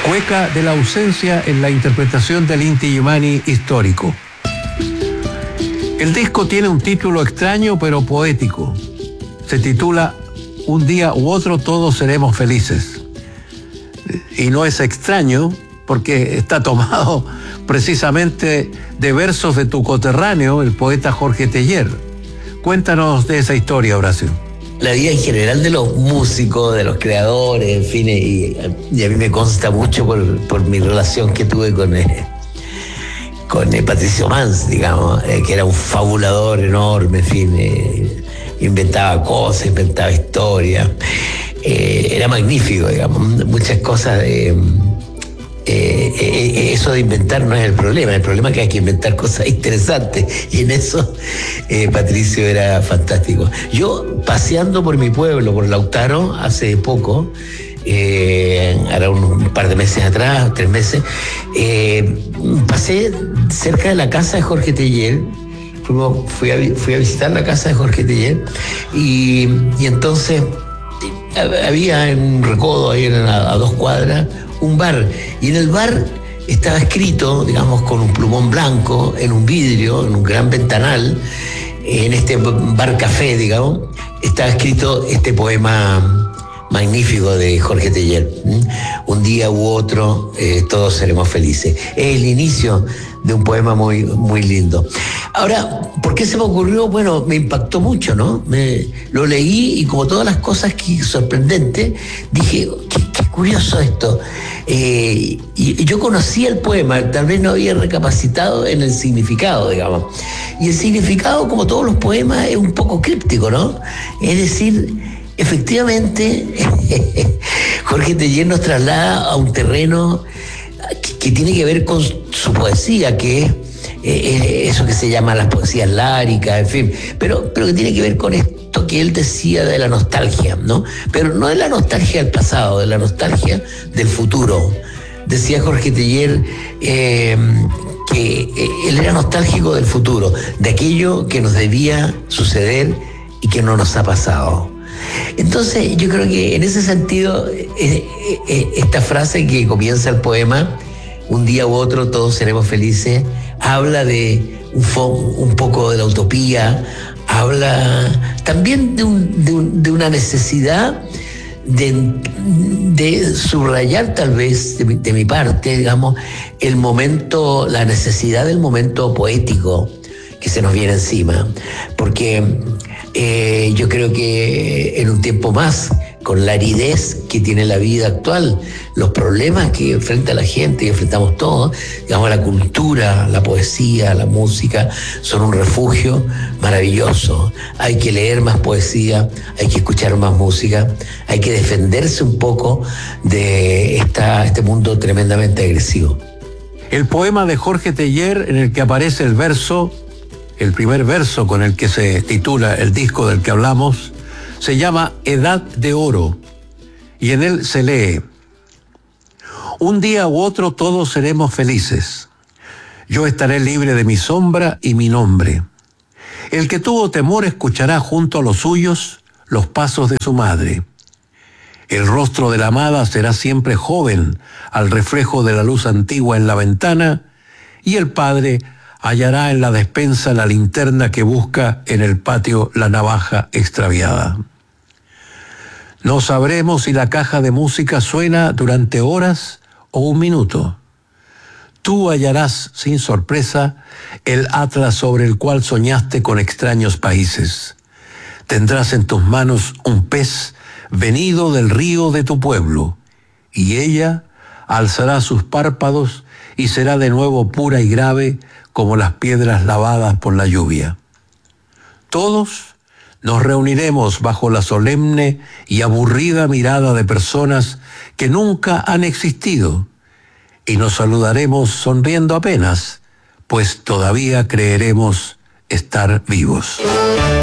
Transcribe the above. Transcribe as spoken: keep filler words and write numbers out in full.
Cueca de la ausencia en la interpretación del Inti Illimani histórico. El disco tiene un título extraño pero poético. Se titula Un día u otro todos seremos felices. Y no es extraño porque está tomado precisamente de versos de tu coterráneo, el poeta Jorge Teillier. Cuéntanos de esa historia, Horacio. La vida en general de los músicos, de los creadores, en fin, y, y a mí me consta mucho por, por mi relación que tuve con, eh, con eh, Patricio Mans, digamos, eh, que era un fabulador enorme, en fin, eh, inventaba cosas, inventaba historias, eh, era magnífico, digamos, muchas cosas de... Eh, eh, eso de inventar no es el problema, el problema es que hay que inventar cosas interesantes, y en eso eh, Patricio era fantástico. Yo, paseando por mi pueblo, por Lautaro, hace poco, eh, ahora un, un par de meses atrás, tres meses, eh, pasé cerca de la casa de Jorge Teillier. Fuimos, fui, a, fui a visitar la casa de Jorge Teillier, y, y entonces había en un recodo ahí a, a dos cuadras un bar, y en el bar estaba escrito, digamos, con un plumón blanco, en un vidrio, en un gran ventanal, en este bar café, digamos, estaba escrito este poema magnífico de Jorge Teillier. Un día u otro, eh, todos seremos felices. Es el inicio de un poema muy, muy lindo. Ahora, ¿por qué se me ocurrió? Bueno, me impactó mucho, ¿no? Me, lo leí y como todas las cosas que sorprendentes, dije, qué, qué curioso esto. Eh, y, y yo conocía el poema, tal vez no había recapacitado en el significado, digamos. Y el significado, como todos los poemas, es un poco críptico, ¿no? Es decir, efectivamente, Jorge Teillier nos traslada a un terreno que, que tiene que ver con su poesía, que es eh, eso que se llama las poesías líricas, en fin, pero, pero que tiene que ver con esto que él decía de la nostalgia, ¿no? Pero no de la nostalgia del pasado, de la nostalgia del futuro. Decía Jorge Teillier eh, que eh, él era nostálgico del futuro, de aquello que nos debía suceder y que no nos ha pasado. Entonces yo creo que en ese sentido eh, eh, esta frase que comienza el poema, un día u otro todos seremos felices, habla de un, fo- un poco de la utopía, habla también de, un, de, un, de una necesidad de, de subrayar tal vez de mi, de mi parte, digamos, el momento, la necesidad del momento poético que se nos viene encima, porque eh, yo creo que en un tiempo más, con la aridez que tiene la vida actual, los problemas que enfrenta la gente, que enfrentamos todos, digamos, la cultura, la poesía, la música, son un refugio maravilloso. Hay que leer más poesía, hay que escuchar más música, hay que defenderse un poco de esta, este mundo tremendamente agresivo. El poema de Jorge Teillier, en el que aparece el verso, el primer verso con el que se titula el disco del que hablamos, se llama Edad de Oro, y en él se lee: un día u otro todos seremos felices. Yo estaré libre de mi sombra y mi nombre. El que tuvo temor escuchará junto a los suyos los pasos de su madre. El rostro de la amada será siempre joven al reflejo de la luz antigua en la ventana, y el padre hallará en la despensa la linterna que busca en el patio la navaja extraviada. No sabremos si la caja de música suena durante horas o un minuto. Tú hallarás sin sorpresa el atlas sobre el cual soñaste con extraños países. Tendrás en tus manos un pez venido del río de tu pueblo, y ella alzará sus párpados y será de nuevo pura y grave como las piedras lavadas por la lluvia. Todos nos reuniremos bajo la solemne y aburrida mirada de personas que nunca han existido, y nos saludaremos sonriendo apenas, pues todavía creeremos estar vivos.